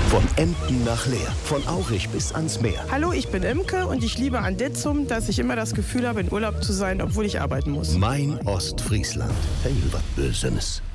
Von Emden nach Leer, von Aurich bis ans Meer. Hallo, ich bin Imke und ich liebe an Ditzum, dass ich immer das Gefühl habe, in Urlaub zu sein, obwohl ich arbeiten muss. Mein Ostfriesland. Hey, was Bösenes.